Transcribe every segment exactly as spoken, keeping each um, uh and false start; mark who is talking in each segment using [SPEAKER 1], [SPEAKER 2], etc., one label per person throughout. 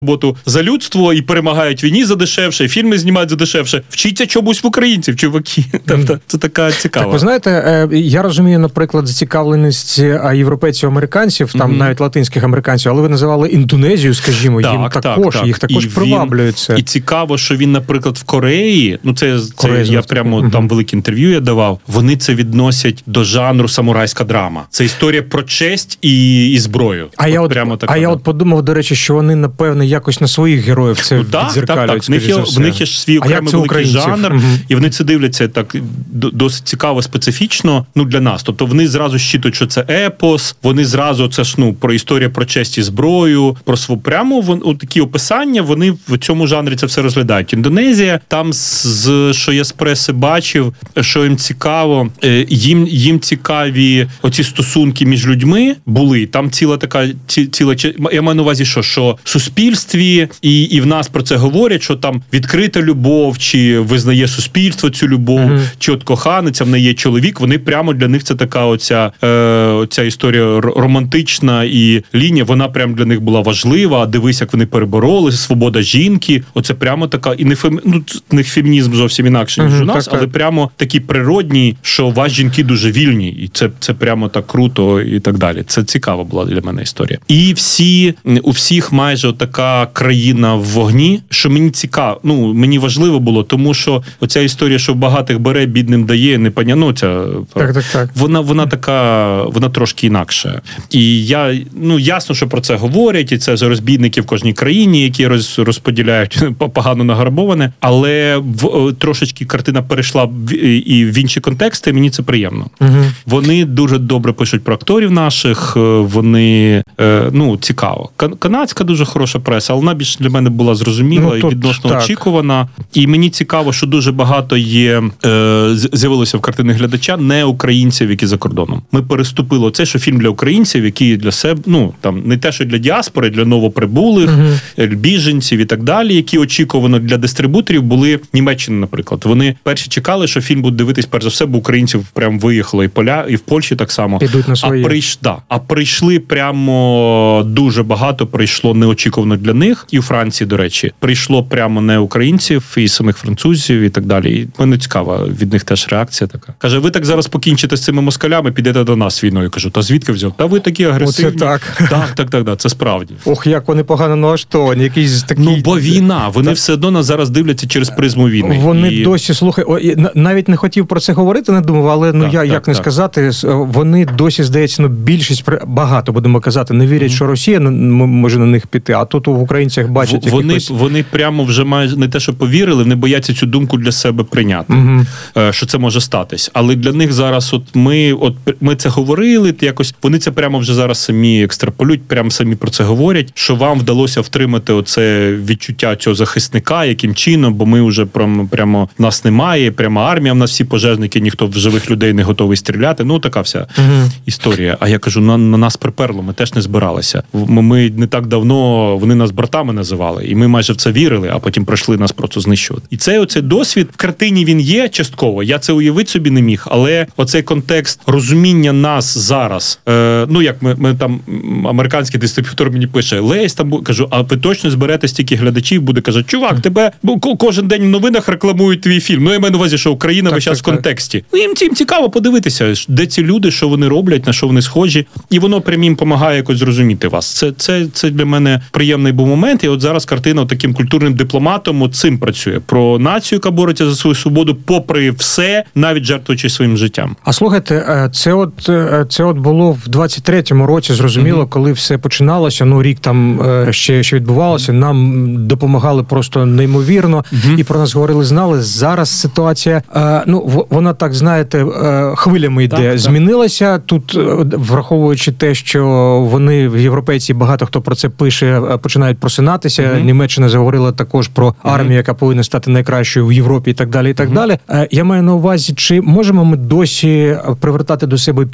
[SPEAKER 1] роботу за людство і перемагають в війні за дешевше, і фільми знімають за дешевше. Вчіться чомусь в українців, чуваки. Тобто це така цікава.
[SPEAKER 2] Так, ви знаєте, я розумію, наприклад, зацікавленість європейців-американців, там mm-hmm. навіть латинських американців, але ви називали Індонезію, скажімо, так, їм так, також, так. їх також і приваблюють це.
[SPEAKER 1] І цікаво, що він, наприклад, в Кореї, ну це, це я прямо mm-hmm. там велике інтерв'ю я давав, вони це відносять до жанру самурайська драма. Це історія про честь і, і зброю.
[SPEAKER 2] А, от я, от, прямо така, а я от подумав, до речі, що вони, напевно, якось на своїх героїв це ну, так, відзеркалюють,
[SPEAKER 1] так, так. В них є, в них є свій окремий великий жанр, угу. і вони це дивляться так досить цікаво, специфічно, ну, для нас. Тобто вони зразу щитують, що це епос, вони зразу, це ж, ну, про історію про честь і зброю, про свою прямо, вон, от такі описання, вони в цьому жанрі це все розглядають. Індонезія, там, з, що я з преси бачив, що їм цікаво, їм, їм цікаві оці стосунки між людьми були, там ціла така, ці, ціла, я маю на увазі, що, що в суспільстві і, і в нас про це говорять, що там відкрита любов, чи визнає суспільство цю любов, mm-hmm. чи от коханець, а в неї є чоловік, вони прямо для них це така оця, е, оця історія романтична і лінія, вона прямо для них була важлива, а дивись, як вони перебороли, свобода жінки, оце прямо така, і не фем... ну, не фемінізм зовсім інакше, ніж mm-hmm, у нас, так, але так. прямо такі природні, що у вас жінки дуже вільні, і це, це прямо так круто і так далі. Це цікава була для мене історія. І всі, у всіх майже така країна в вогні, що мені цікаво, ну, мені важливо було, тому що оця історія, що багатих бере, бідним дає, не поня... ну, ця,
[SPEAKER 2] так, так, так.
[SPEAKER 1] Вона, вона така, вона трошки інакша. І я, ну, ясно, що про це говорять, і це за розбійники в кожній країні, які роз, розподіляють погано награбоване, але в, трошечки картина перейшла в, і в інші контексти, мені це приємно. Угу. Вони дуже добре пишуть про акторів наших, вони, ну, цікаво. Канадська дуже хороша преса, але вона більш для мене була зрозуміла ну, і відносно так. очікувана. І мені цікаво, що дуже багато є, е, з'явилося в картини глядача не українців, які за кордоном. Ми переступили це, що фільм для українців, які для себе, ну, там, не те, що для діаспори, для новоприбулих, uh-huh. біженців і так далі, які очікувано для дистрибуторів були Німеччина, наприклад. Вони перші чекали, що фільм буде дивитись, перш за все, бо українців прям виїхало і поля, і в Польщі так само.
[SPEAKER 2] Підуть на свої.
[SPEAKER 1] А, прийш, да, а прийшли прямо дуже багато, прийшло неочікувано для них. І у Франції, до речі, прийшло прямо не українців, і самих французів, і так далі. І мене цікава від них теж реакція така. Каже, ви так зараз покінчите з цими москалями, підете до нас війною. Кажу, та звідки взяв? Та ви такі агресивні.
[SPEAKER 2] Оце так.
[SPEAKER 1] Так, так, так, так, це справді.
[SPEAKER 2] Ох, як вони погано налаштовані, якісь такі...
[SPEAKER 1] Ну, бо війна, вони так. все одно нас зараз дивляться через призму війни.
[SPEAKER 2] Вони
[SPEAKER 1] і...
[SPEAKER 2] досі, слухай, о, навіть не хотів про це говорити, не думав, але ну так, я так, як так. не сказати, вони досі, здається, ну більшість, багато, будемо казати, не вірять, mm-hmm. що Росія може на них піти, а тут в українцях бачать
[SPEAKER 1] в, вони,
[SPEAKER 2] якихось...
[SPEAKER 1] Вони прямо вже майже не те, що повірили, вони бояться цю думку для себе прийняти, mm-hmm. що це може статись. Але для них зараз, от ми, от ми це говорили, якось вони це прямо вже зараз самі екстраполюють, прямо самі про це говорять, що вам вдалося втримати оце відчуття цього захисника, яким чином, бо ми вже прямо, прямо нас немає, прямо армія в нас всі пожежники, ніхто в живих людей не готовий стріляти. Ну, така вся mm-hmm. історія. А я кажу, на, на нас приперло, ми теж не збиралися. Ми, ми не так давно, вони нас братами називали, і ми майже в це вірили, а потім прийшли нас просто знищувати. І цей оцей досвід, в картині він є частково, я це уявити собі не міг, але оцей контекст розуміння нас зараз, е, ну, як ми, ми там, американський дистриб'ютор мені пише, Лесь там, кажу, а ви точно зберете стільки глядачів, буде, каже, чувак, тебе кожен день в новинах рекламують твій фільм. Ну, я маю на увазі, що Україна весь час в контексті. Ну, їм, їм цікаво подивитися, де ці люди, що вони роблять, на що вони схожі, і воно прям їм допомагає якось зрозуміти вас. Це, це, це для мене приємний був момент, і от зараз картина таким культурним дипломатом от цим працює. Про націю, яка бореться за свою свободу, попри все, навіть жертвуючи своїм життям.
[SPEAKER 2] А слухайте, це от, це от було в двадцять третьому році, зрозуміло, mm-hmm. коли все починалося, ну, рік там ще, ще відбувалося, нам допомагали просто неймовірно, mm-hmm. і про нас говорили, знали. Зараз ситуація, ну, вона так, знаєте, хвилями йде, так, змінилася. Так. Тут, враховуючи те, що вони, європейці, багато хто про це пише, починають просинатися. Mm-hmm. Німеччина заговорила також про армію, mm-hmm. яка повинна стати найкращою в Європі і так далі, і так mm-hmm. далі. Я маю на увазі, чи можемо ми досі привертати до себе і підтримувати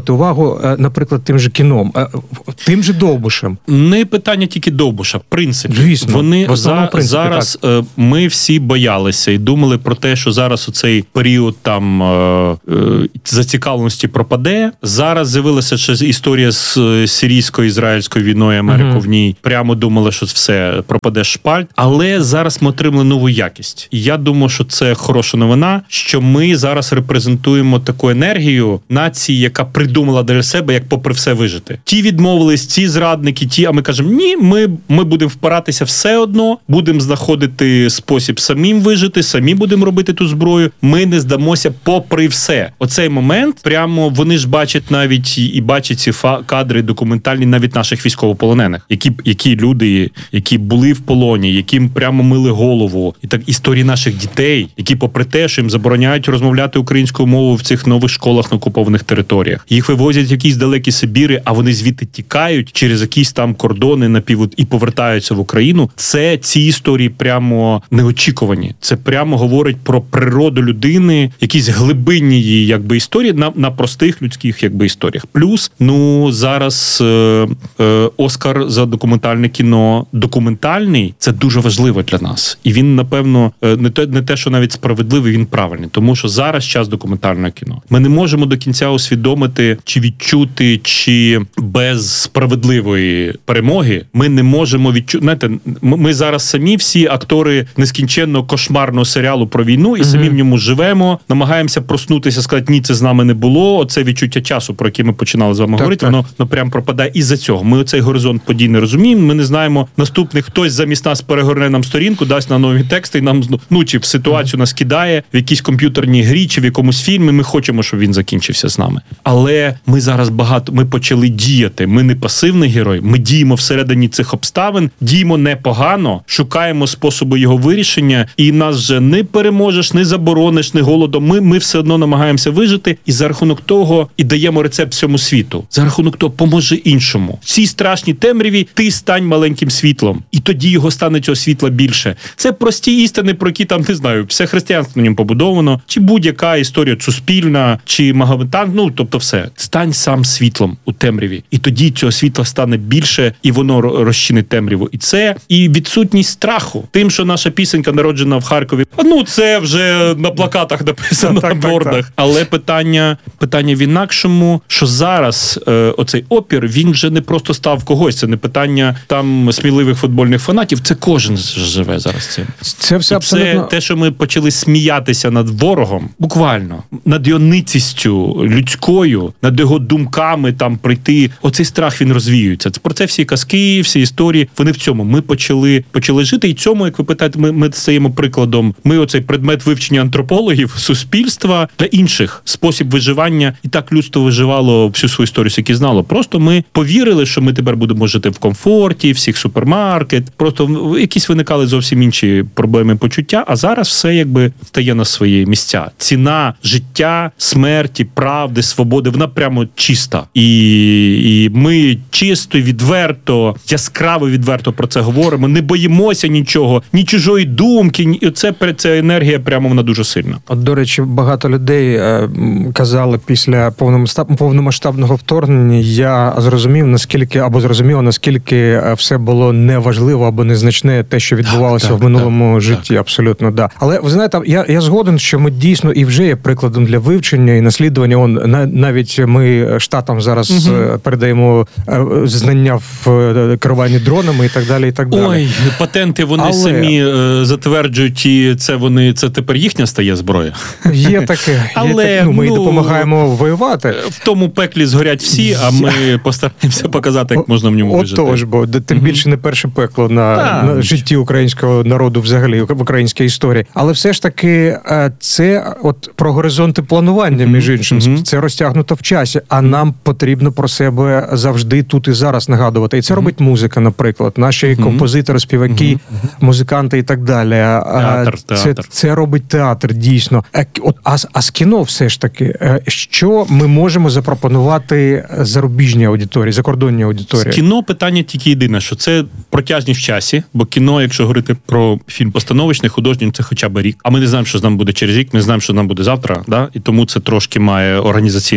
[SPEAKER 2] приковувати увагу, наприклад, тим же кіном, тим же Довбушем?
[SPEAKER 1] Не питання тільки Довбуша, в принципі.
[SPEAKER 2] Звісно,
[SPEAKER 1] Вони
[SPEAKER 2] в
[SPEAKER 1] за,
[SPEAKER 2] принципі,
[SPEAKER 1] зараз,
[SPEAKER 2] так.
[SPEAKER 1] Ми всі боялися і думали про те, що зараз у цей період там зацікавленості пропаде. Зараз з'явилася ще історія з сирійсько-ізраїльською війною, Америка uh-huh. в ній. Прямо думали, що все, пропаде шпальт. Але зараз ми отримали нову якість. І я думаю, що це хороша новина, що ми зараз репрезентуємо таку енергію нації, яка придумала для себе, як попри все вижити. Ті відмовились, ці зрадники, ті, а ми кажемо, ні, ми, ми будемо впиратися все одно, будемо знаходити спосіб самим вижити, самі будемо робити ту зброю, ми не здамося попри все. Оцей момент, прямо вони ж бачать навіть і бачать ці фа- кадри документальні навіть наших військовополонених, які, які люди, які були в полоні, яким прямо мили голову. І так історії наших дітей, які попри те, що їм забороняють розмовляти українською мовою в цих нових школах на окупованих територіях. Їх вивозять в якісь далекі Сибіри, а вони звідти тікають через якісь там кордони напів і повертаються в Україну. Це ці історії прямо неочікувані. Це прямо говорить про природу людини, якісь глибинні її якби історії на, на простих людських якби історіях. Плюс, ну зараз е, е, Оскар за документальне кіно документальний, це дуже важливо для нас. І він, напевно, не те, не те, що навіть справедливий, він правильний. Тому що зараз час документального кіно. Ми не можемо до кінця усвідомити, чи відчути, чи без справедливої перемоги ми не можемо відчути. Знаєте, ми зараз самі всі актори нескінченно кошмарного серіалу про війну і самі mm-hmm. в ньому живемо, намагаємося проснутися, сказати, ні, це з нами не було. Оце відчуття часу, про яке ми починали з вами так, говорити, так. воно ну, прям пропадає із-за цього. Ми оцей горизонт подій не розуміємо, ми не знаємо, наступний хтось замість нас перегорне нам сторінку, дасть на нові тексти і нам, ну, чи в ситуацію нас кидає в якійсь комп'ютерній грі, чи в якомусь фільмі, ми хочемо, щоб він закінчився з нами. Але ми зараз багато, ми почали діяти, ми не пасивний герой, ми діємо всередині цих обставин, діємо непогано, шукаємо способи його вирішення, і нас вже не переможеш, не заборониш, не голодом, ми, ми все одно намагаємося вижити, і за рахунок того і даємо рецепт всьому світу. За рахунок того, поможи іншому. В цій страшній темряві ти стань маленьким світлом, і тоді його стане цього світла більше. Це прості істини, про які там, не знаю, все християнство на ньому побудовано, чи будь-яка історія суспільна, чи магометан, ну, тобто все. Стань сам світлом у темряві, і тоді цього світла стане більше, і воно розчинить темряву. І це і відсутність страху. Тим, що наша пісенька народжена в Харкові, ну, це вже на плакатах написано,
[SPEAKER 2] так,
[SPEAKER 1] на бордах. Так, так. Але питання, питання в інакшому, що зараз е, оцей опір, він вже не просто став когось, це не питання там сміливих футбольних фанатів, це кожен живе зараз цим.
[SPEAKER 2] Це все абсолютно...
[SPEAKER 1] Це те, що ми почали сміятися над ворогом, буквально, над його ницістю людською, над його думками там прийти. Оцей страх, він розвіюється. Це про це всі казки, всі історії, вони в цьому. Ми почали, почали жити, і цьому, як ви питаєте, ми, ми стаємо прикладом. Ми оцей предмет вивчення антропологів, суспільства та інших, спосіб виживання. І так людство виживало всю свою історію, яку знало. Просто ми повірили, що ми тепер будемо жити в комфорті, всіх супермаркет. Просто якісь виникали зовсім інші проблеми почуття, а зараз все якби стає на свої місця. Ціна життя, смерті, правди, свободи, вона прямо чиста. І, і ми чисто, відверто, яскраво відверто про це говоримо. Не боїмося нічого, ні чужої думки. Ні... Це, ця енергія прямо вона дуже сильна.
[SPEAKER 2] От, до речі, багато людей е, казали після повномасштаб... повномасштабного вторгнення, я зрозумів, наскільки, або зрозуміло, наскільки все було неважливо або незначне те, що відбувалося так, так, в минулому так, житті. Так. Абсолютно, да. Але, ви знаєте, я, я згоден, що ми дійсно і вже є прикладом для вивчення і наслідування. Он, на, навіть ми штатам зараз угу. передаємо знання в керуванні дронами і так далі, і так далі.
[SPEAKER 1] Ой, патенти вони
[SPEAKER 2] Але...
[SPEAKER 1] самі е, затверджують, і це вони, це тепер їхня стає зброя.
[SPEAKER 2] Є таке.
[SPEAKER 1] Але
[SPEAKER 2] є таке. Ну, ми
[SPEAKER 1] ну,
[SPEAKER 2] допомагаємо воювати.
[SPEAKER 1] В тому пеклі згорять всі, а ми постараємося показати, як можна в ньому вижити.
[SPEAKER 2] Отож, бо тим угу. більше не перше пекло на, на житті українського народу взагалі, в українській історії. Але все ж таки це от про горизонти планування, між іншим, mm-hmm. це розтягнуто в часі, а нам потрібно про себе завжди тут і зараз нагадувати. І це mm-hmm. робить музика, наприклад, наші mm-hmm. композитори, співаки, mm-hmm. музиканти і так далі.
[SPEAKER 1] Театр,
[SPEAKER 2] це,
[SPEAKER 1] театр.
[SPEAKER 2] це робить театр, дійсно. От, а, а з кіно все ж таки, що ми можемо запропонувати зарубіжній аудиторії, закордонній аудиторії?
[SPEAKER 1] З кіно питання тільки єдине, що це протяжність в часі, бо кіно, якщо говорити про фільм постановочний, художній, це хоча б рік. А ми не знаємо, що з нами буде через рік, ми знаємо, що нам буде завтра, да? І тому це трошки має організаційна історія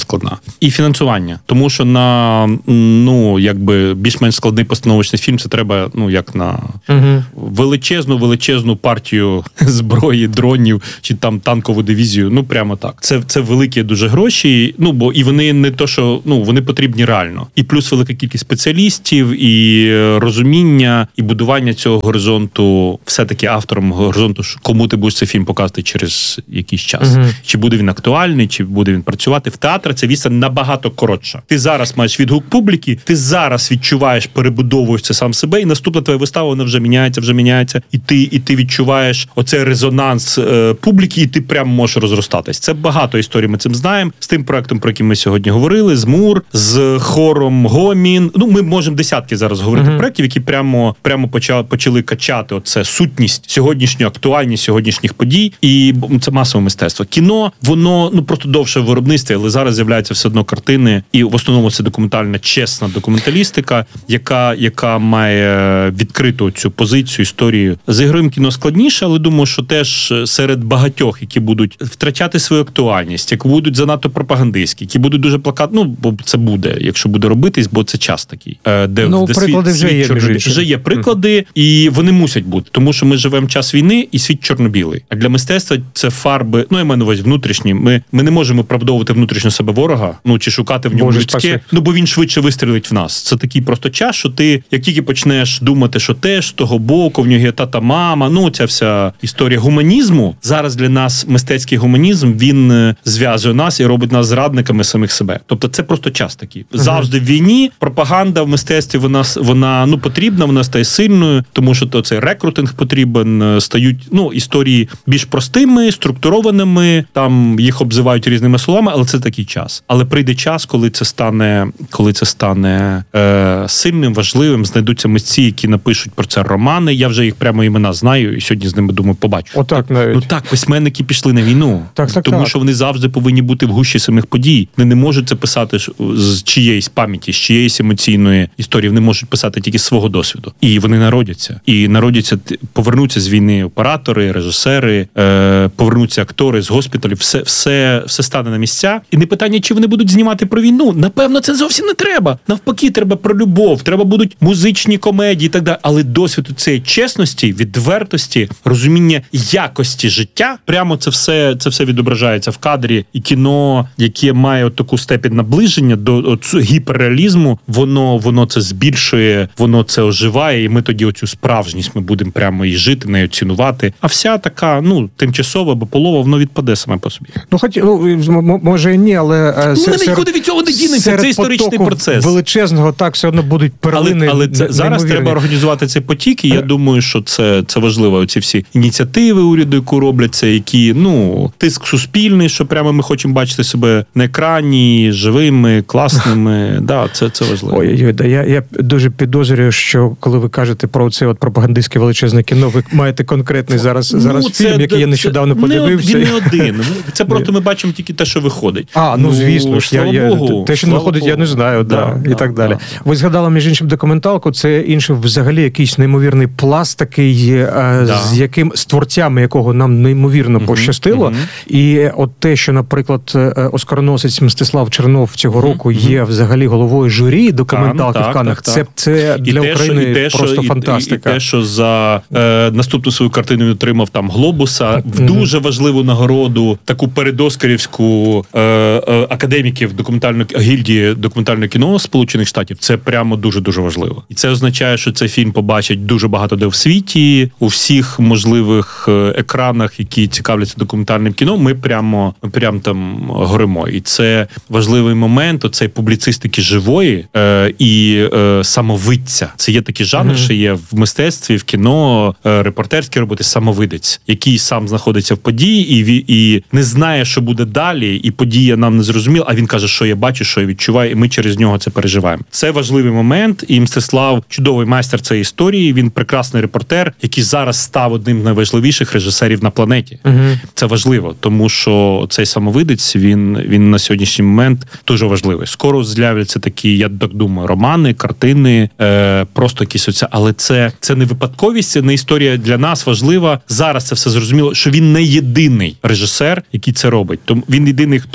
[SPEAKER 1] складна. І фінансування. Тому що на, ну, якби, більш-менш складний постановочний фільм, це треба, ну, як на угу. величезну, величезну партію зброї, дронів, чи там танкову дивізію, ну, прямо так. Це, це великі дуже гроші, ну, бо і вони не то, що, ну, вони потрібні реально. І плюс велика кількість спеціалістів, і розуміння, і будування цього горизонту, все-таки автором горизонту, кому ти будеш цей фільм показувати через якийсь час. Uh-huh. Чи буде він актуальний, чи буде він працювати. В театрі це відстань набагато коротша. Ти зараз маєш відгук публіки, ти зараз відчуваєш, перебудовуєш це сам себе, і наступна твоя вистава, вона вже міняється, вже міняється, і ти, і ти відчуваєш оцей резонанс е, публіки, і ти прямо можеш розростатись. Це багато історій, ми цим знаємо. З тим проектом, про який ми сьогодні говорили, з МУР, з хором Гомін. Ну, ми можемо десятки зараз говорити uh-huh. проєктів, які прямо, прямо почали, почали качати оце сутність сьогоднішньої актуальність сьогоднішніх подій, і це масове мистецтво. Кіно, воно, ну, просто довше в виробництві, але зараз з'являються все одно картини, і в основному це документальна, чесна документалістика, яка, яка має відкриту цю позицію, історію. З ігровим кіно складніше, але думаю, що теж серед багатьох, які будуть втрачати свою актуальність, які будуть занадто пропагандистські, які будуть дуже плакат, ну, бо це буде, якщо буде робитись, бо це час такий. Де,
[SPEAKER 2] ну,
[SPEAKER 1] де
[SPEAKER 2] приклади
[SPEAKER 1] світ,
[SPEAKER 2] вже є.
[SPEAKER 1] Чорнобіль. Вже є приклади, mm. і вони мусять бути, тому що ми живемо час війни, і світ чорно-білий. А для мистецтва це фарби, ну, я маю на увазі внутрішні. Ми, ми не можемо оправдовувати внутрішньо себе ворога, ну, чи шукати в ньому Боже, людське, спаси. Ну, бо він швидше вистрілить в нас. Це такий просто час, що ти, як тільки почнеш думати, що теж з того боку, в нього є тата, мама, ну, ця вся історія гуманізму, зараз для нас мистецький гуманізм, він зв'язує нас і робить нас зрадниками самих себе. Тобто це просто час такий. Завжди в війні пропаганда в мистецтві, вона, вона, ну, потрібна, вона стає сильною, тому що то цей рекрутинг потрібен, стають, ну, історії більш простими, структурованими, там їх обзивають різними словами, але це такий час. Але прийде час, коли це стане, коли це стане е, сильним, важливим, знайдуться митці, які напишуть про це романи. Я вже їх прямо імена знаю, і сьогодні з ними, думаю, побачу.
[SPEAKER 2] Отак навіть.
[SPEAKER 1] Ну так, письменники пішли на війну.
[SPEAKER 2] Так, так,
[SPEAKER 1] тому
[SPEAKER 2] так.
[SPEAKER 1] що вони завжди повинні бути в гущі самих подій. Вони не можуть це писати з чиєїсь пам'яті, з чиєїсь емоційної історії. Вони можуть писати тільки з свого досвіду. І вони народяться. І народяться, повернуться з війни оператори, режисери, е, повернуться актори з госпіталів. Все, все, все стане на місця. І не питання, чи вони будуть знімати про війну. Напевно, це зовсім не треба. Навпаки, треба про любов, треба будуть музичні комедії і так далі. Але досвід у цієї чесності, відвертості, розуміння якості життя, прямо це все, це все відображається в кадрі. І кіно, яке має от таку степінь наближення до гіперреалізму, воно, воно це збільшує, воно це оживає, і ми тоді оцю справжність ми будемо прямо і жити, нею цінувати. А вся така, ну, тимчасова або полова, воно відпаде саме по собі.
[SPEAKER 2] Ну, хоч, ну, може і ні, але...
[SPEAKER 1] Ну, серед, нікуди від цього не дінеться, це історичний процес.
[SPEAKER 2] Величезного, так, все одно будуть перлини.
[SPEAKER 1] Але, але це, зараз треба організувати цей потік, і я думаю, що це, це важливо. Оці всі ініціативи уряду, яку робляться, які, ну, тиск суспільний, що прямо ми хочемо бачити себе на екрані, живими, класними. Да, це, це важливо.
[SPEAKER 2] Ой, да, я, я дуже підозрюю, що коли ви кажете про це от пропагандистське величезне кіно, ви маєте конкретний зараз, ну, зараз це, фільм, який я нещодавно
[SPEAKER 1] це,
[SPEAKER 2] подивився.
[SPEAKER 1] Він не один. Це просто ми бачимо тільки те, що виходить.
[SPEAKER 2] А, ну, ну звісно ж, я, я,
[SPEAKER 1] Богу,
[SPEAKER 2] те, що не виходить, я не знаю, да, да, і да, так далі. Да. Ви згадали, між іншим, документалку, це інший взагалі якийсь неймовірний пласт такий, да. з яким, з творцями якого нам неймовірно uh-huh, пощастило. Uh-huh. І от те, що, наприклад, оскароносець Мстислав Чернов цього uh-huh, року uh-huh. є взагалі головою журі документалки Кан, в Каннах, так, це, це для і України те, що, просто і те, фантастика.
[SPEAKER 1] І, і те, що за е, наступну свою картину він отримав там Глобуса, в дуже важливу нагороду, таку передоскарівську е, е, академіків документальної гільдії документального кіно Сполучених Штатів. Це прямо дуже-дуже важливо. І це означає, що цей фільм побачать дуже багато де в світі, у всіх можливих екранах, які цікавляться документальним кіно, ми прямо, ми прямо там горимо. І це важливий момент оцей публіцистики живої е, і е, самовидця. Це є такий жанр, mm-hmm. що є в мистецтві, в кіно, е, репортерські роботи, самовидець, який сам знаходиться в події і, і не знає, що буде далі, і подія нам не зрозуміла, а він каже, що я бачу, що я відчуваю, і ми через нього це переживаємо. Це важливий момент, і Мстислав чудовий майстер цієї історії, він прекрасний репортер, який зараз став одним з найважливіших режисерів на планеті. Uh-huh. Це важливо, тому що цей самовидець, він, він на сьогоднішній момент дуже важливий. Скоро з'являться такі, я так думаю, романи, картини, е, просто якісь оця, але це, це не випадковість, це не історія для нас важлива. Зараз це все зрозуміло, що він не єдиний режисер, який це робить. Тому він єдиний, хто, хто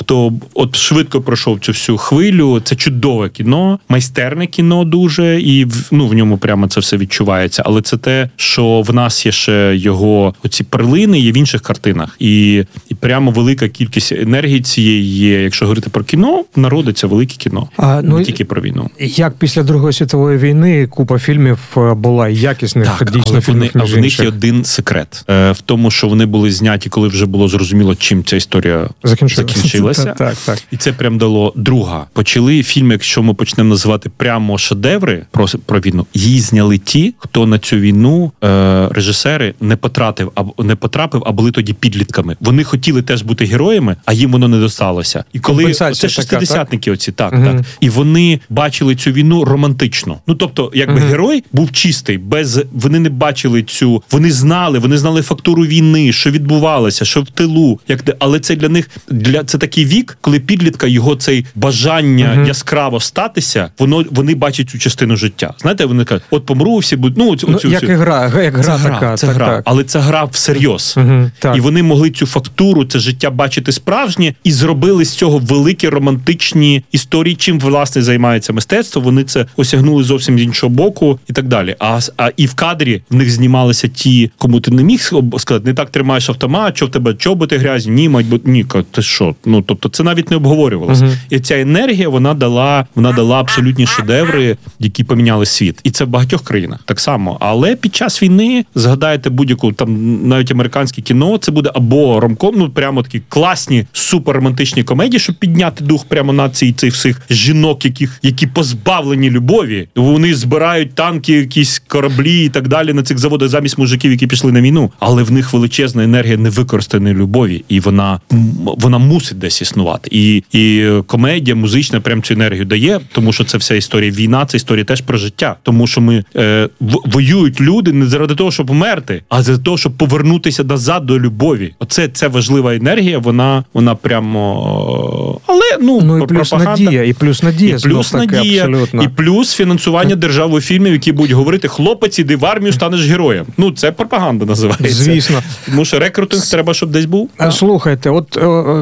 [SPEAKER 1] хто от швидко пройшов цю всю хвилю, це чудове кіно, майстерне кіно дуже, і в, ну, в ньому прямо це все відчувається. Але це те, що в нас є ще його оці перлини, є в інших картинах. І, і прямо велика кількість енергії цієї є. Якщо говорити про кіно, народиться велике кіно. А, ну, не тільки про війну.
[SPEAKER 2] Як після Другої світової війни купа фільмів була якісних,
[SPEAKER 1] так,
[SPEAKER 2] дійсно
[SPEAKER 1] але
[SPEAKER 2] фільмів,
[SPEAKER 1] вони, а в них є один секрет. Е, в тому, що вони були зняті, коли вже було зрозуміло, чим ця історія закінчилася. закінчилася.
[SPEAKER 2] так, так.
[SPEAKER 1] І це прям дало друга. Почали фільми, якщо ми почнемо називати прямо шедеври про, про війну, її зняли ті, хто на цю війну е, режисери не потрапив, а не потрапив, а були тоді підлітками. Вони хотіли теж бути героями, а їм воно не досталося. І коли це шестидесятники, оці так, угу. так. І вони бачили цю війну романтично. Ну тобто, якби угу. герой був чистий, без вони не бачили цю, вони знали, вони знали фактуру війни, що відбувалося, що в тилу, як але це для них для це такий вік, коли підлітка його цей бажання угу. яскраво статися, воно вони бачать цю частину життя. Знаєте, вони кажуть, от помру всі будуть, ну, оцю,
[SPEAKER 2] ну
[SPEAKER 1] оцю,
[SPEAKER 2] як і гра, як гра
[SPEAKER 1] це
[SPEAKER 2] така,
[SPEAKER 1] це
[SPEAKER 2] так,
[SPEAKER 1] гра,
[SPEAKER 2] так.
[SPEAKER 1] але це гра всерйоз.
[SPEAKER 2] Угу,
[SPEAKER 1] і вони могли цю фактуру, це життя бачити справжнє і зробили з цього великі романтичні історії, чим власне займається мистецтво. Вони це осягнули зовсім з іншого боку і так далі. А, а і в кадрі в них знімалися ті, кому ти не міг сказати, не так тримаєш автомат, що в тебе чоботи грязні, ні, мать, ні, ти що? Ну, тобто це навіть не обговорювалося. Uh-huh. І ця енергія, вона дала, вона дала абсолютні шедеври, які поміняли світ. І це в багатьох країнах так само. Але під час війни, згадайте будь-яку, там навіть американське кіно, це буде або ромком, ну прямо такі класні, суперромантичні комедії, щоб підняти дух прямо нації цих всіх жінок, яких, які позбавлені любові. Вони збирають танки, якісь кораблі і так далі на цих заводах замість мужиків, які пішли на війну. Але в них величезна енергія невикористаної любові, і вона, вона мусить десь існувати. І, і комедія музична прям цю енергію дає, тому що це вся історія війна, це історія теж про життя. Тому що ми е, воюють люди не заради того, щоб померти, а заради того, щоб повернутися назад до любові. Оце це важлива енергія, вона, вона прямо... Але, ну,
[SPEAKER 2] ну і плюс
[SPEAKER 1] пропаганда.
[SPEAKER 2] надія, і плюс надія,
[SPEAKER 1] і плюс
[SPEAKER 2] таки,
[SPEAKER 1] надія,
[SPEAKER 2] абсолютно.
[SPEAKER 1] і плюс фінансування державою фільмів, які будуть говорити, хлопець, іди в армію, станеш героєм. Ну, це пропаганда називається.
[SPEAKER 2] Звісно.
[SPEAKER 1] Тому що рекрутинг треба, щоб десь був.
[SPEAKER 2] Слухайте, от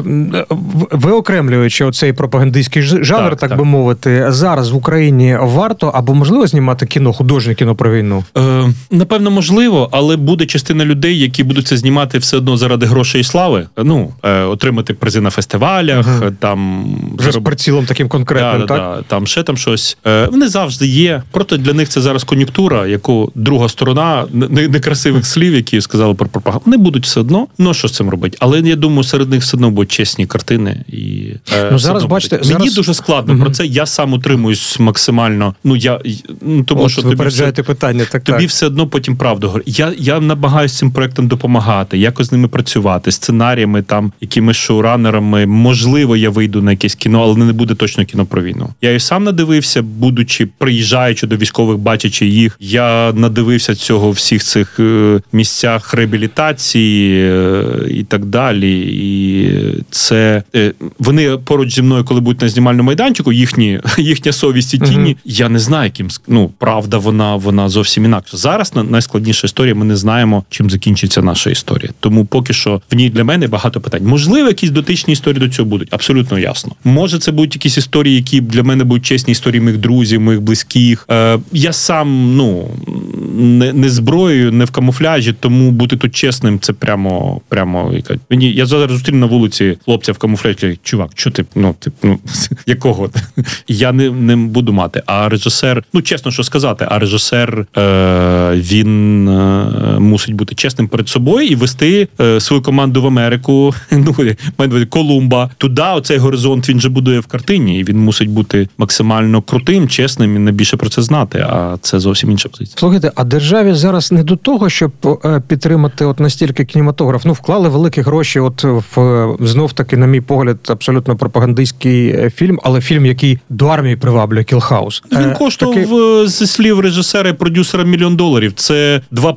[SPEAKER 2] виокремлюючи оцей пропагандистський жанр, так, так, так би мовити, зараз в Україні варто або можливо знімати кіно, художнє кіно про війну?
[SPEAKER 1] Е, напевно, можливо, але буде частина людей, які будуть це знімати все одно заради грошей і слави. Ну, е, отримати призи на фестивалях, угу. там...
[SPEAKER 2] Вже зароб... з прицілом таким конкретним,
[SPEAKER 1] да,
[SPEAKER 2] так?
[SPEAKER 1] Да, там ще там щось. Е, вони завжди є. Проте для них це зараз кон'юнктура, яку друга сторона некрасивих слів, які сказали про пропаганду. Вони будуть все одно. Ну, що з цим робити? Але я думаю, серед них все одно будуть чесні картини. І, е,
[SPEAKER 2] ну, зараз, бачите,
[SPEAKER 1] мені
[SPEAKER 2] зараз...
[SPEAKER 1] дуже складно угу. про це. Я сам утримуюсь максимально. Ну, я, ну, тому
[SPEAKER 2] От,
[SPEAKER 1] що
[SPEAKER 2] ви
[SPEAKER 1] тобі,
[SPEAKER 2] переджаєте
[SPEAKER 1] все,
[SPEAKER 2] питання, так,
[SPEAKER 1] тобі
[SPEAKER 2] так.
[SPEAKER 1] все одно потім правду говорить. Я, я намагаюся цим проектом допомагати, якось з ними працювати, сценаріями, там, якимись шоуранерами. Можливо, я вийду на якесь кіно, але не буде точно кіно про війну. Я і сам надивився, будучи, приїжджаючи до військових, бачачи їх, я надивився цього в всіх цих е, місцях реабілітації е, і так далі. І це е, вони поруч зі мною, коли будуть на знімальному майданчику, їхні, їхня совість і тіні, угу. я не знаю, яким, ну, правда, вона, вона зовсім інакша. Зараз найскладніша історія, ми не знаємо, чим закінчиться наша історія. Тому поки що в ній для мене багато питань. Можливо, якісь дотичні історії до цього будуть, абсолютно ясно. Може, це будуть якісь історії, які для мене будуть чесні історії моїх друзів, моїх близьких. Е, я сам, ну, не, не зброєю, не в камуфляжі, тому бути тут чесним, це прямо, прямо, мені, я зараз зустріну на вулиці хлопця в камуфляжі, кажу, чувак, що ти, ну, ти, ну, якого? Я не, не буду мати. А режисер, ну, чесно, що сказати, а режисер, е, він е, мусить бути чесним перед собою і вести е, свою команду в Америку, ну, Колумба, туди, оцей горизонт він же будує в картині, і він мусить бути максимально крутим, чесним і не більше про це знати, а це зовсім інша позиція.
[SPEAKER 2] Слухайте, а державі зараз не до того, щоб підтримати от настільки кінематограф, ну, вклали великі гроші, от в, знов таки, на мій погляд, абсолютно пропагандистський фільм, але фільм, який до армії приваблює, «Кілхаус».
[SPEAKER 1] Він коштував, такий... зі слів режисера і продюсера, мільйон доларів. Це два постріли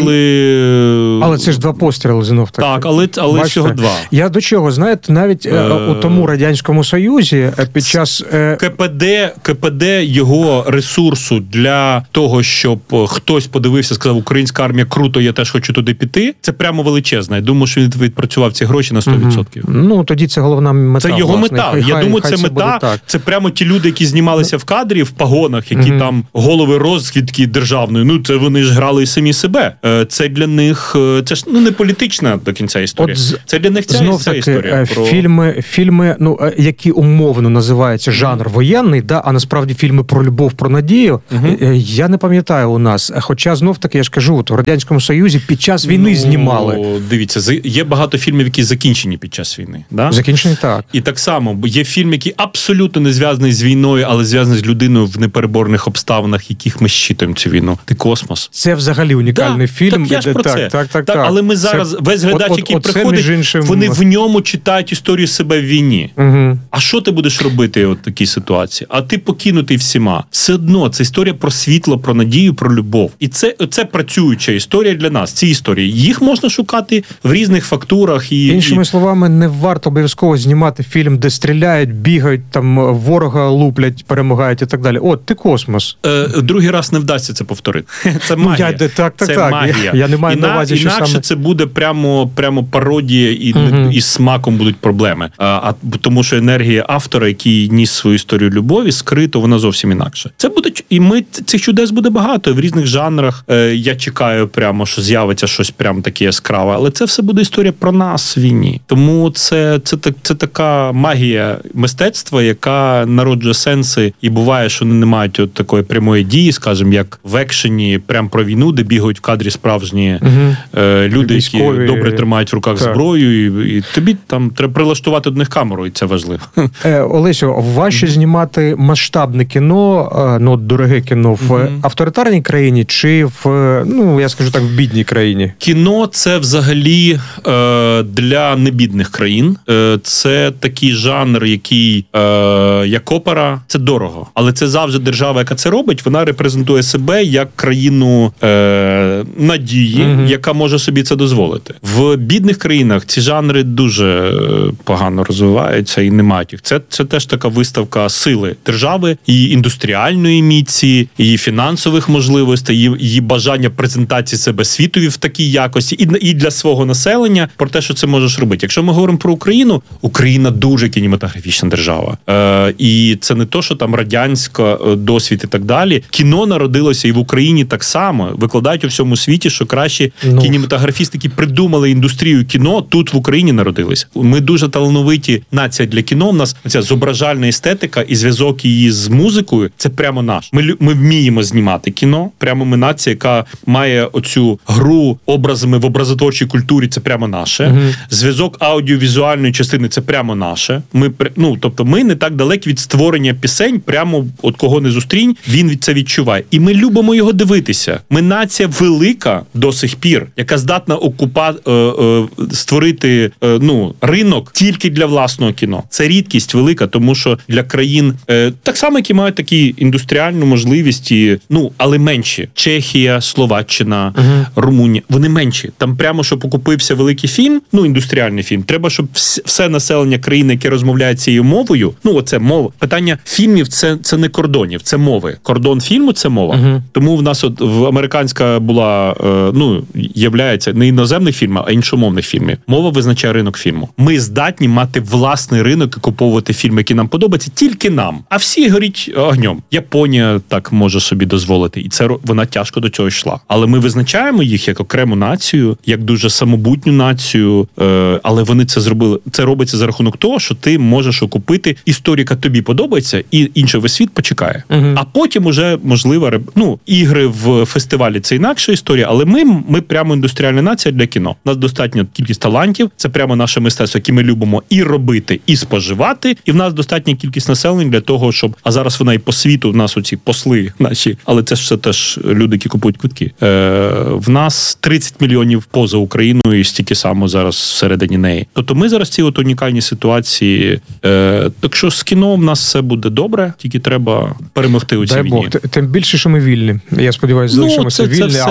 [SPEAKER 1] вийшли.
[SPEAKER 2] Але це ж два постріли знов таки.
[SPEAKER 1] Так, але, але всього два.
[SPEAKER 2] Я до чого, знаєте, навіть е... у тому Радянському Союзі під час... Е...
[SPEAKER 1] КПД, КПД його ресурсу для того, щоб хтось подивився, сказав, українська армія круто, я теж хочу туди піти, це прямо величезна. Я думаю, що він відпрацював ці гроші на сто відсотків.
[SPEAKER 2] Угу. Ну, тоді це головна мета.
[SPEAKER 1] Це його
[SPEAKER 2] власне.
[SPEAKER 1] мета.
[SPEAKER 2] Хай,
[SPEAKER 1] я
[SPEAKER 2] хай,
[SPEAKER 1] думаю,
[SPEAKER 2] хай
[SPEAKER 1] це
[SPEAKER 2] це
[SPEAKER 1] мета. Це прямо ті люди, які знімалися в кадрі, в погонах, які угу. там голови розвідки державної. Ну, це вони ж грали і самі себе. Це для них, це ж ну, не політична до кінця історія. От, це для них ця,
[SPEAKER 2] знов
[SPEAKER 1] ця
[SPEAKER 2] таки,
[SPEAKER 1] історія. Про...
[SPEAKER 2] Фільми, фільми, ну, які умовно називаються жанр воєнний, да, а насправді фільми про любов, про надію, угу. я не пам'ятаю у нас. Хоча, знов таки, я ж кажу, от, у Радянському Союзі під час війни ну, знімали.
[SPEAKER 1] Дивіться, є багато фільмів, які закінчені під час війни. Да?
[SPEAKER 2] Закінчені, так.
[SPEAKER 1] І так само, є фільм, який абсолютно не зв'язаний з війною, але зв'язаний з людиною в непереборних обставинах, яких ми щитуємо цю війну. Ти космос.
[SPEAKER 2] Це взагалі унікальний
[SPEAKER 1] да,
[SPEAKER 2] фільм.
[SPEAKER 1] Так, я ж про
[SPEAKER 2] так,
[SPEAKER 1] це.
[SPEAKER 2] Так, так, так,
[SPEAKER 1] так, але ми зараз, це... весь глядач, от, який от, приходить, іншим... вони в ньому читають історію себе в війні.
[SPEAKER 2] Угу.
[SPEAKER 1] А що ти будеш робити от в такій ситуації? А ти покинутий всіма. Все одно, це історія про світло, про надію, про любов. І це, це працююча історія для нас. Ці історії. Їх можна шукати в різних фактурах. І,
[SPEAKER 2] Іншими
[SPEAKER 1] і...
[SPEAKER 2] словами, не варто обов'язково знімати фільм, де стріляють, бігають, там ворога луплять, перемагають і так далі. От, ти космос.
[SPEAKER 1] Е, другий раз не вдасться це повторити. Це магія.
[SPEAKER 2] Ну, я, так, так,
[SPEAKER 1] це
[SPEAKER 2] так.
[SPEAKER 1] магія.
[SPEAKER 2] Я, я не маю
[SPEAKER 1] і
[SPEAKER 2] на увазі, що
[SPEAKER 1] інакше
[SPEAKER 2] саме...
[SPEAKER 1] це буде прямо, прямо пародія і,
[SPEAKER 2] угу.
[SPEAKER 1] і з смаком будуть проблеми. А, а тому що енергія автора, який ніс свою історію любові, скрито, вона зовсім інакше. Це буде, і ми, цих чудес буде багато в різних жанрах. Е, я чекаю прямо, що з'явиться щось прямо таке яскраве, але це все буде історія про нас в війні. Тому це, це, це, це така магія мистецтва, яка народжує сенси, і буває, що вони не мають от такої прямої дії, скажімо, як в екшені прямо про війну, де бігають в кадрі справжні угу. е, люди, військові, які добре тримають в руках так. зброю, і, і тобі там треба прилаштувати до них камеру, і це важливо.
[SPEAKER 2] Е, Олесю, важче знімати масштабне кіно, ну, дороге кіно в угу. авторитарній країні чи в, ну, я скажу так, в бідній країні?
[SPEAKER 1] Кіно – це взагалі е, для небідних країн. Е, це такий жанр, який, е, як опера, це дорого. Але це завжди держава, яка це робить, вона репрезентує себе як країну е, надії, угу. яка може собі це дозволити. В бідних країнах ці жанри дуже погано розвиваються і не мають їх. Це, це теж така виставка сили держави, її індустріальної міці, її фінансових можливостей, її, її бажання презентації себе світові в такій якості і, і для свого населення про те, що це можеш робити. Якщо ми говоримо про Україну, Україна дуже кінематографічна держава. Е, і це не то, що там радянська досвід і так далі. Кіно народилося і в Україні так само. Викладають у всьому світі, що кращі ну. кінематографісти, які придумали індустрію кіно, тут в Україні народилися. Ми дуже талановиті нація для кіно. У нас ця зображальна естетика і зв'язок її з музикою – це прямо наш. Ми, ми вміємо знімати кіно. Прямо ми нація, яка має оцю гру образами в образотворчій культурі – це прямо наше. Угу. Зв'язок аудіовізуальної частини – це прямо наше. Ми, ну, тобто ми не так далекі від створення пісень, прямо от кого не зустрінь, він від це відчуває. І ми любимо його дивитися. Ми нація велика до сих пір, яка здатна окупа... е, е, створити е, ну, ринок тільки для власного кіно. Це рідкість велика, тому що для країн е, так само, які мають такі індустріальну можливість, і, ну, але менші. Чехія, Словаччина, uh-huh. Румунія, вони менші. Там прямо, щоб окупився великий фільм, ну, індустріальний фільм, треба, щоб все населення країни, яке розмовляє цією мовою, ну, оце мова. Питання фільмів це, це не кордонів, це мови. Кордон фільму – це мова. Uh-huh. Тому в нас от в американська була, е, ну, являється не іноземних фільмів, а іншомовних фільмів. Мова визначає ринок фільму. Ми здатні мати власний ринок і куповувати фільми, які нам подобаються, тільки нам. А всі горіть огнем. Японія так може собі дозволити. І це вона тяжко до цього йшла. Але ми визначаємо їх як окрему націю, як дуже самобутню націю, е, але вони це зробили. Це робиться за рахунок того, що ти можеш окупити історію, яка тобі подобається, і інший весь світ почекає. Угу. А потім уже, можливо, ну, ігри в фестивалі – це інакша історія, але ми, ми прямо індустріальна нація для кіно. У нас достатньо кількість талантів, це прямо наше мистецтво, яке ми любимо і робити, і споживати, і в нас достатня кількість населення для того, щоб, а зараз вона і по світу, в нас оці посли наші, але це ж все теж люди, які купують квитки. Е, в нас тридцять мільйонів поза Україною і стільки само зараз всередині неї. Тобто ми зараз в цій от унікальній ситуації. Е, так що з кіно в нас все буде добре, тільки треба перемогти у цій
[SPEAKER 2] Дай
[SPEAKER 1] війні.
[SPEAKER 2] Бог. Тим більше, що ми вільні. Я сподіваюся, залишимося
[SPEAKER 1] ну, це,
[SPEAKER 2] вільні,
[SPEAKER 1] це все,
[SPEAKER 2] а, а от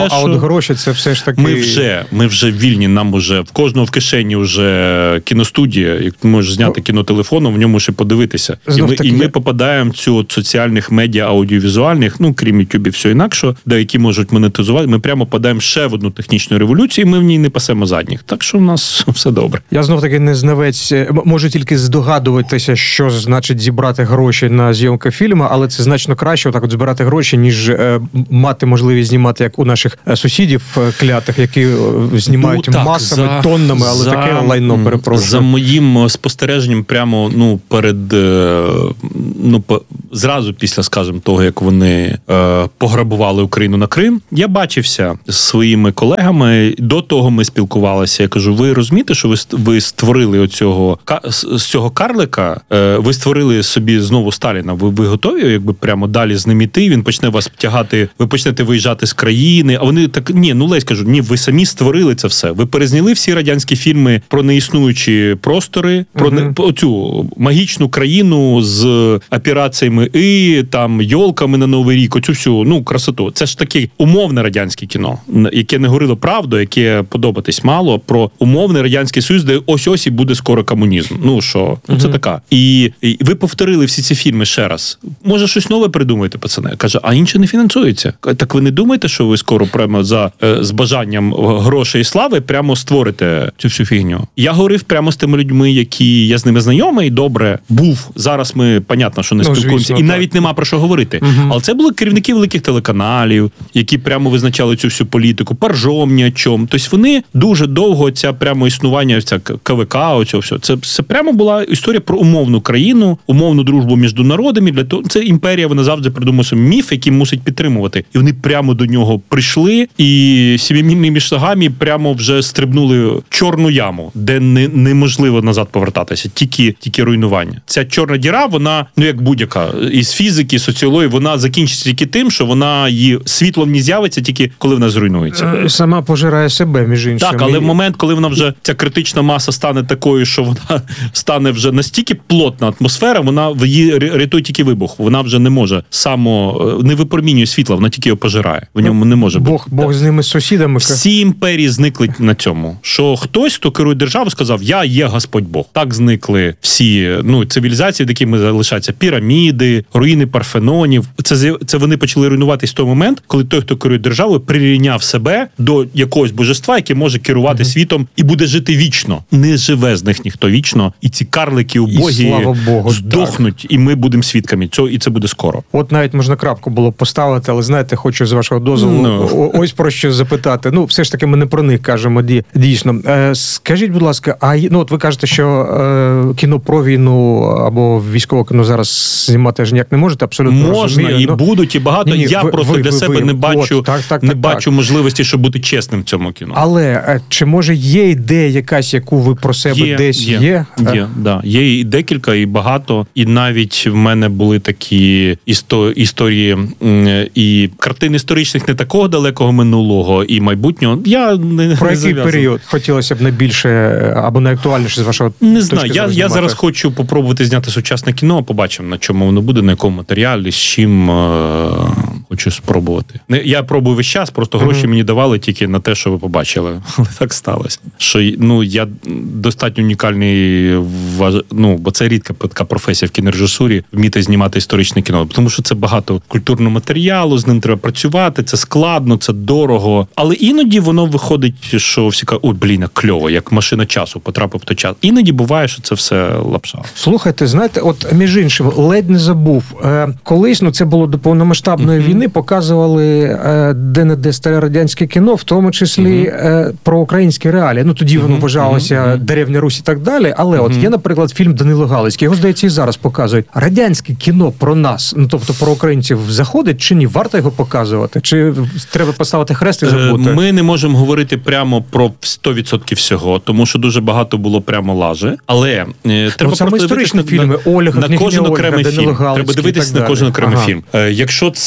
[SPEAKER 2] гроші це все ж таки...
[SPEAKER 1] Ми вже, ми вже вільні, нам уже, в кожного в кишені вже кіностудія, як ти можеш зняти кіно телефоном, в ньому ще подивитися. І ми, і ми попадаємо в цю от соціальних медіа, аудіовізуальних, ну, крім YouTube і все інакше, де які можуть монетизувати, ми прямо подаємо ще в одну технічну революцію, і ми в ній не пасемо задніх. Так що в нас все добре.
[SPEAKER 2] Я знов-таки не знавець, можу тільки здогадуватися, що значить зібрати гроші на зйомку фільму, але це значно краще отак от збирати гроші, ніж е, мати можливість знімати, як у наших сусідів клятих, які знімають ну, так, масами, за, тоннами, але за, таке лайно, перепрошую.
[SPEAKER 1] За моїм спостереженням прямо, ну, перед, ну, по, зразу після, скажімо, того, як вони е, пограбували Україну на Крим, я бачився з своїми колегами, до того ми спілкувалися, я кажу, ви розумієте, що ви, ви створили оцього, з цього карлика, е, ви створили собі знову Сталіна, ви, ви готові, якби прямо далі з ним іти, він почне вас втягати, ви почнете виїжджати з країни, а вони так, ні, ну Лесь, кажу, ні, ви самі створили це все, ви перезняли всі радянські фільми про неіснуючі простори, про uh-huh. не, цю магічну країну з операціями і там йолками на Новий рік, оцю всю, ну, красоту. Це ж таке умовне радянське кіно, яке не говорило правду, яке подобатись мало, про умовний Радянський Союз, де ось-ось і буде скоро комунізм. Ну, що, ну, це uh-huh. така. І, і ви повторили всі ці фільми ще раз. Може, щось нове придумаєте, пацани? Каже, а інше не фінансується. Так ви не думаєте, що ви скоро прямо за, з бажанням грошей і слави прямо створите цю всю фігню? Я говорив прямо з тими людьми, які я з ними знайомий, добре, був. Зараз ми, понятно, що не ну, спілкуємося. Звісно, і навіть нема про що говорити. Угу. Але це були керівники великих телеканалів, які прямо визначали цю всю політику, Паржом ні о чому. Тобто вони дуже довго, ця прямо існування, ця КВК, оцього все. Це, це прямо була історія про умовну країну, умовну дружбу між народами. Для того, це імперія, вона завжди придумує собі міф, який мусить підтримувати. І вони прямо до нього прийшли, і сімимільними шагами прямо вже стрибнули в чорну яму, де не, неможливо назад повертатися, тільки, тільки руйнування. Ця чорна діра, вона, ну як будь-яка, із фізики, соціології, вона закінчиться тільки тим, що вона її світлом не з'явиться, тільки коли вона зруйнується.
[SPEAKER 2] Сама пожирає себе, між іншим.
[SPEAKER 1] Так, але в момент, коли вона вже, ця критична маса стане такою, що вона стане вже настільки плотна атмосфера, вона її рятує тільки вибух. Вона вже не може само, не випромінює світла, вона тільки його пожирає. В ньому не може бути.
[SPEAKER 2] Бог, Бог з ними, з сусідами.
[SPEAKER 1] Всі імперії зникли на цьому. Що хтось, хто керує державою, сказав, я є Господь Бог. Так зникли всі, ну, цивілізації, в якими залишаються піраміди, руїни Парфенонів. Це, це вони почали руйнуватись в той момент, коли той, хто керує державою, прирівняв себе до якогось божества, яке може керувати mm-hmm. світом і буде жити вічно. Не живе з них ніхто вічно. І ці карлики убогі здохнуть, так. І ми будемо свідками цього, і це буде скоро.
[SPEAKER 2] От навіть можна крапку було поставити, але знаєте, хочу з вашого дозволу no. ось про що запитати. Ну, все ж таки ми не про них кажемо, дійсно. Е, скажіть, будь ласка, а ну от ви кажете, що е, кіно про війну або військове кіно зараз знімати аж ніяк не можете, абсолютно
[SPEAKER 1] можна,
[SPEAKER 2] розумію.
[SPEAKER 1] І ну, будуть, і багато. Ні, ні, я ви, просто ви, для ви, себе ви, не бачу, от, так, так, не так, бачу так. можливості, щоб бути чесним в цьому кіно.
[SPEAKER 2] Але чи може є ідея якась, яку ви про себе
[SPEAKER 1] є,
[SPEAKER 2] десь
[SPEAKER 1] є?
[SPEAKER 2] Є,
[SPEAKER 1] є, є да. Є і декілька, і багато. І навіть в мене були такі істо, історії і картин історичних не такого далекого минулого і майбутнього. Я не
[SPEAKER 2] Про
[SPEAKER 1] не
[SPEAKER 2] який
[SPEAKER 1] зав'язав.
[SPEAKER 2] період хотілося б найбільше або найактуальніше з вашого
[SPEAKER 1] не знаю. Я, я зараз хочу попробувати зняти сучасне кіно, побачимо, на чому воно буде, на якому матеріалі, з чим е- хочу спробувати. Не, я пробую весь час, просто гроші mm-hmm. мені давали тільки на те, що ви побачили. Але так сталося. Що, ну, я достатньо унікальний, ну, бо це рідка така професія в кінорежисурі, вміти знімати історичне кіно. Тому що це багато культурного матеріалу, з ним треба працювати, це складно, це дорого. Але іноді воно виходить, що всі кажуть, ой, блін, кльово, як машина часу, потрапив в той час. Іноді буває, що це все лапша.
[SPEAKER 2] Слухайте, знаєте, от між іншим, ледь не забув. Е, колись, ну це було до повномасштабної mm-hmm. війни, показували е, де-не-де старе радянське кіно, в тому числі mm-hmm. е, про українські реалії. Ну тоді mm-hmm. воно вважалося mm-hmm. Деревня Русь і так далі. Але mm-hmm. от є, наприклад, фільм Данило Галицький, його, здається, і зараз показують. Радянське кіно про нас, ну тобто про українців, заходить чи ні? Варто його показувати? Чи треба поставити хрест і забути?
[SPEAKER 1] Ми не можемо говорити прямо про сто відсотків всього, тому що дуже багато було прямо лажи. Але е, треба
[SPEAKER 2] ну, саме історичні
[SPEAKER 1] на,
[SPEAKER 2] фільми, Ольга,
[SPEAKER 1] на кожен окремий фільм. Треба дивитися на кожен окремий ага. фільм. Е, якщо це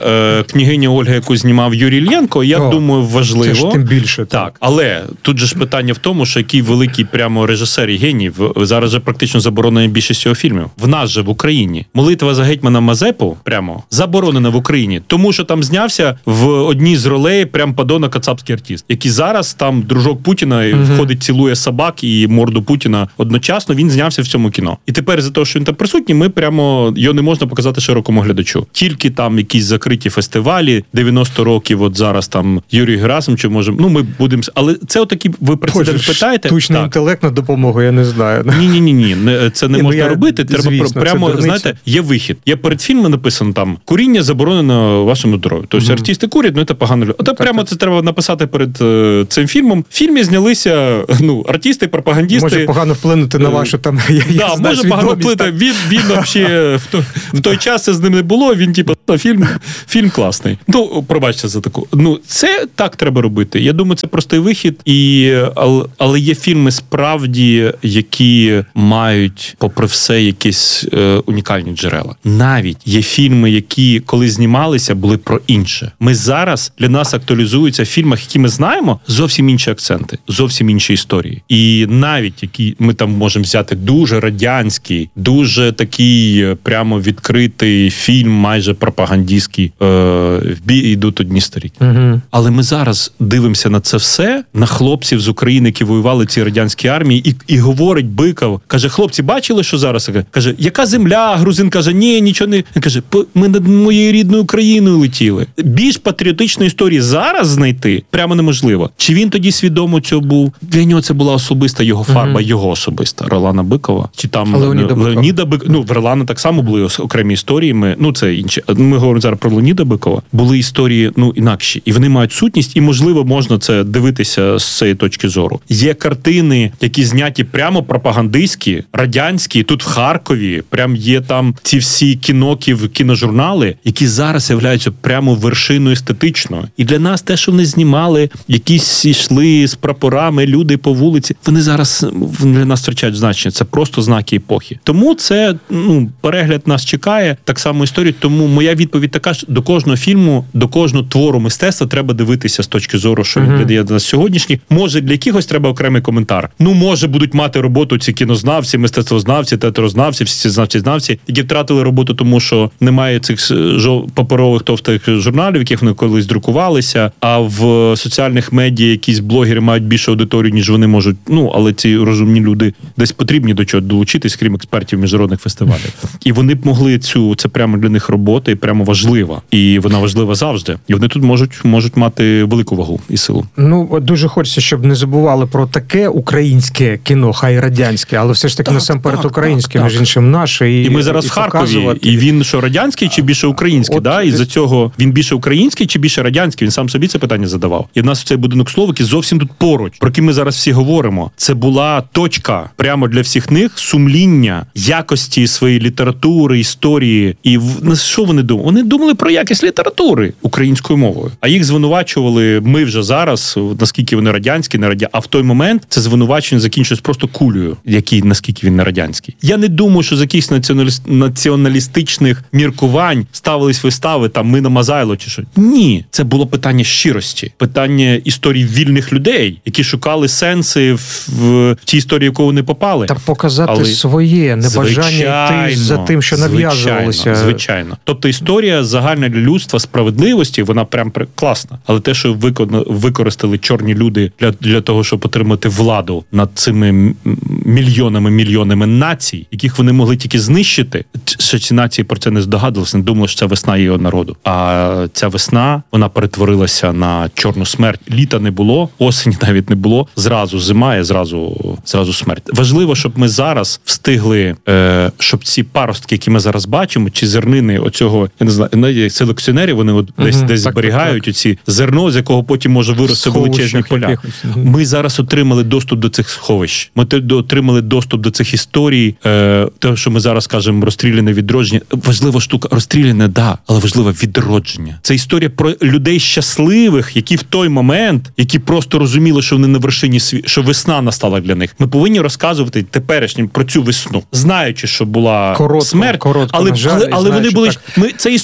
[SPEAKER 1] е, княгиня Ольга, яку знімав Юрій Ільєнко, я
[SPEAKER 2] О,
[SPEAKER 1] думаю, важливо.
[SPEAKER 2] Це ж тим більше.
[SPEAKER 1] Так. так, але тут же ж питання в тому, що який великий прямо режисер і геній, зараз же практично заборонена більшість його фільмів. В нас же в Україні молитва за гетьмана Мазепу прямо заборонена в Україні, тому що там знявся в одній з ролей прям падона кацапський артист, який зараз там дружок Путіна угу. входить, цілує собак і морду Путіна одночасно, він знявся в цьому кіно. І тепер за те, що він там присутній, ми прямо його не можна показати широкому глядачу. Тільки там якісь закриті фестивалі, дев'яносто років, от зараз там Юрій Герасимович, може, ну ми будемо, але це отакі, ви прецедент
[SPEAKER 2] Боже,
[SPEAKER 1] питаєте.
[SPEAKER 2] Штучний
[SPEAKER 1] так.
[SPEAKER 2] інтелект на допомогу, я не знаю.
[SPEAKER 1] Ні-ні-ні, це не
[SPEAKER 2] Ні,
[SPEAKER 1] можна
[SPEAKER 2] ну, я,
[SPEAKER 1] робити, треба
[SPEAKER 2] звісно,
[SPEAKER 1] прямо, знаєте, є вихід. Є перед фільмом написано там, куріння заборонено вашому здоров'ю. Тобто mm-hmm. артисти курять, ну це погано. А так прямо так. Це треба написати перед е, цим фільмом. В фільмі знялися, ну, артисти, пропагандісти.
[SPEAKER 2] Може погано вплинути на вашу там, я,
[SPEAKER 1] да, я може погано вплинути. Він, він взагалі в, то, в той час це з ним не було, він типу, фільм, фільм класний. Ну, пробачте за таку. Ну, це так треба робити. Я думаю, це простий вихід, і, але, але є фільми справді, які мають, попри все, якісь е, унікальні джерела. Навіть є фільми, які, коли знімалися, були про інше. Ми зараз, для нас актуалізуються в фільмах, які ми знаємо, зовсім інші акценти, зовсім інші історії. І навіть, які ми там можемо взяти дуже радянський, дуже такий прямо відкритий фільм, майже пропагандистський, е, в бій йдуть одні старі. Угу. Але ми зараз дивимося на це все, на хлопців з України, які воювали в цій радянській армії, і, і говорить Биков, каже, хлопці, бачили, що зараз? Каже, яка земля? Грузин каже, ні, нічого не... Він каже, ми над моєю рідною Україною летіли. Більш патріотичної історії зараз знайти прямо неможливо. Чи він тоді свідомо цього був? Для нього це була особиста його фарба, mm-hmm. його особиста. Ролана Бикова. Чи там Леоніда, Леоніда Бикова. Ну, в Ролана так само були окремі історії. Ми, ну, це інші. Ми говоримо зараз про Леоніда Бикова. Були історії, ну, інакші. І вони мають сутність, і, можливо, можна це дивитися з цієї точки зору. Є картини, які зняті прямо пропагандистські, радянські, тут в Харкові, прям є там ці всі кіноків, кіножурнали, які зараз являються прямо вершиною естетичною. І для нас те, що вони знімали, якісь йшли з прапорами, люди по вулиці, вони зараз для нас втрачають значення. Це просто знаки епохи. Тому це, ну, перегляд нас чекає, так само історію. Тому моя відповідь така, що до кожного фільму, до кожного твору мистецтва треба дивитися з точки зору, що він віддає до нас сьогоднішній. Може, для якихось треба окремий коментар. Ну, може, будуть мати роботу ці кінознавці, мистецтвознавці, театрознавці, всі знавці-знавці, які втратили роботу, тому що немає цих паперових товстих журналів, яких вони колись друкувалися, а в соціальних медіа якісь блогери мають більшу аудиторію, ніж вони можуть. Ну, але ці розумні люди десь потрібні до чого долучитись, крім експертів міжнародних фестивалів. І вони б могли цю, це прямо для них робота і прямо важлива. І вона важлива завжди. І вони тут можуть, можуть мати велику вагу і силу.
[SPEAKER 2] Ну, дуже хочеться, щоб не забували про таке українське кіно, хай радянське, але все ж таки
[SPEAKER 1] так,
[SPEAKER 2] насамперед
[SPEAKER 1] так,
[SPEAKER 2] українське,
[SPEAKER 1] так,
[SPEAKER 2] між
[SPEAKER 1] так.
[SPEAKER 2] іншим наше. І,
[SPEAKER 1] і ми зараз і в Харкові, і він що, радянський чи більше український,
[SPEAKER 2] От,
[SPEAKER 1] да? І за цього він більше український чи більше радянський? Він сам собі це питання задавав. І в нас цей будинок Словики зовсім тут поруч, про який ми зараз всі говоримо. Це була точка прямо для всіх них сумління, якості своєї літератури, історії. І в що вони думали? Вони думали про якість літератури українською мовою. А їх звинувачували ми вже зараз, наскільки вони радянські, не радянські. А в той момент це звинувачення закінчилось просто кулею, який, наскільки він не радянський. Я не думаю, що з якихось націоналіст... націоналістичних міркувань ставились вистави, там, ми на Мазайло чи що. Ні. Це було питання щирості. Питання історії вільних людей, які шукали сенси в, в, в тій історії, в яку вони попали.
[SPEAKER 2] Та показати
[SPEAKER 1] Але...
[SPEAKER 2] своє, небажання йти за тим, що нав'язувалося.
[SPEAKER 1] Звичайно, звичайно. Тобто історія загальна для людства справедливості, вона прям класна. Але те, що використали чорні люди для, для того, щоб отримати владу над цими мільйонами, мільйонами націй, яких вони могли тільки знищити, що ці нації про це не здогадувалися, не думали, що це весна її народу. А ця весна, вона перетворилася на чорну смерть. Літа не було, осені навіть не було, зразу зима і зразу, зразу смерть. Важливо, щоб ми зараз встигли, е, щоб ці паростки, які ми зараз бачимо, чи зернини оцього, я не знаю, селекціонери, вони от десь, угу, десь так, зберігають так, так. оці зерно, з якого потім може вирости величезні поля. Якихось. Ми зараз отримали доступ до цих сховищ. Ми отримали доступ до цих історій, е, те, що ми зараз кажемо, розстріляне відродження. Важлива штука, розстріляне, да, але важливе відродження. Це історія про людей щасливих, які в той момент, які просто розуміли, що вони на вершині світу, що весна настала для них. Ми повинні розказувати теперішнім про цю весну, знаючи, що була
[SPEAKER 2] коротко,
[SPEAKER 1] смерть,
[SPEAKER 2] коротко,
[SPEAKER 1] але,
[SPEAKER 2] жаль,
[SPEAKER 1] але, але
[SPEAKER 2] знаю,
[SPEAKER 1] вони були
[SPEAKER 2] так.
[SPEAKER 1] ми це історія нашого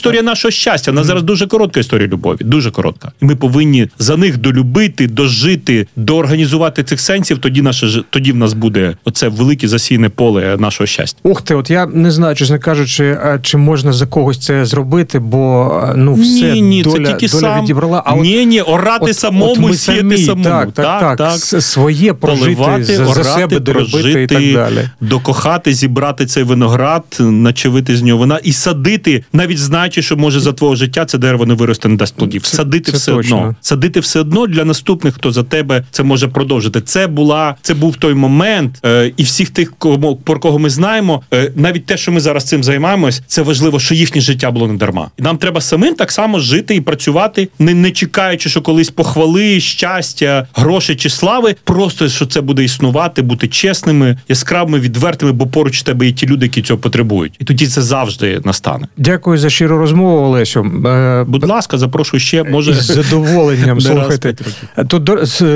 [SPEAKER 1] нашого щастя. У нас зараз дуже коротка історія любові, дуже коротка. І ми повинні за них долюбити, дожити, доорганізувати цих сенсів. Тоді наше ж- тоді в нас буде оце велике засійне поле нашого щастя.
[SPEAKER 2] Ух ти, от я не знаю, чесно кажучи, а чи можна за когось це зробити, бо ну все,
[SPEAKER 1] ні, ні,
[SPEAKER 2] доля,
[SPEAKER 1] це тільки
[SPEAKER 2] доля
[SPEAKER 1] сам.
[SPEAKER 2] відібрала. А от,
[SPEAKER 1] ні, ні, орати
[SPEAKER 2] от,
[SPEAKER 1] самому,
[SPEAKER 2] от ми
[SPEAKER 1] сіяти
[SPEAKER 2] самі,
[SPEAKER 1] самому.
[SPEAKER 2] Так, так, так. С- Своє прожити,
[SPEAKER 1] Поливати,
[SPEAKER 2] за, за
[SPEAKER 1] орати,
[SPEAKER 2] себе долюбити
[SPEAKER 1] прожити,
[SPEAKER 2] і так далі.
[SPEAKER 1] докохати, зібрати цей виноград, начавити з нього вина і садити, навіть знаючи, що може за твого життя це дерево не виросте, не дасть плодів.
[SPEAKER 2] Це-
[SPEAKER 1] Садити
[SPEAKER 2] це
[SPEAKER 1] все
[SPEAKER 2] точно.
[SPEAKER 1] одно. Садити все одно для наступних, хто за тебе це може продовжити. Це була, це був той момент, е, і всіх тих, кому, про кого ми знаємо, е, навіть те, що ми зараз цим займаємось, це важливо, що їхнє життя було не дарма. І нам треба самим так само жити і працювати, не, не чекаючи, що колись похвали, щастя, грошей чи слави, просто що це буде існувати, бути чесними, яскравими, відвертими, бо поруч тебе є ті люди, які цього потребують. І тоді це завжди настане.
[SPEAKER 2] Дякую за щиру розмову, Олесю. Е,
[SPEAKER 1] Будь ласка, запрошую ще, може,
[SPEAKER 2] Із задоволенням,
[SPEAKER 1] не раз
[SPEAKER 2] слухайте.
[SPEAKER 1] п'ять років.
[SPEAKER 2] Тут до- з-